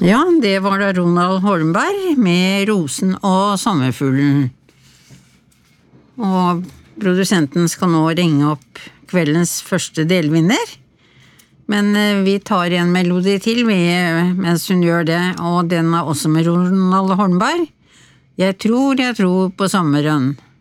Ja, det var da Ronald Holmberg med Rosen og Sommerfuglen. Og produsenten skal nå ringe opp kveldens første delvinner. Men vi tar en melodi til mens hun gjør det, og den er også med Ronald Holmberg. Jeg tror på sommeren.